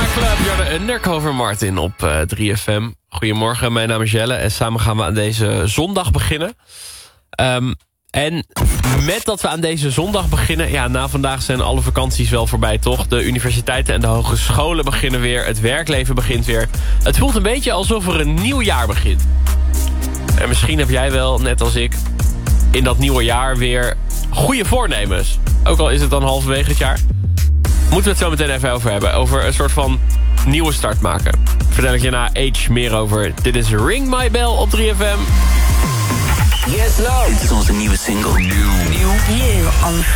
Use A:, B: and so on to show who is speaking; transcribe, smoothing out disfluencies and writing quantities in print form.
A: Club, you're de Undercover Martin op 3FM. Goedemorgen, mijn naam is Jelle en samen gaan we aan deze zondag beginnen. En met dat we aan deze zondag beginnen... ja, na vandaag zijn alle vakanties wel voorbij, toch? De universiteiten en de hogescholen beginnen weer. Het werkleven begint weer. Het voelt een beetje alsof er een nieuw jaar begint. En misschien heb jij wel, net als ik... in dat nieuwe jaar weer goede voornemens. Ook al is het dan halverwege het jaar. Moeten we het zo meteen even over hebben. Over een soort van nieuwe start maken. Vertel ik je na Age meer over. Dit is Ring My Bell op 3FM.
B: Yes, no. Dit is onze nieuwe single. Nieuw on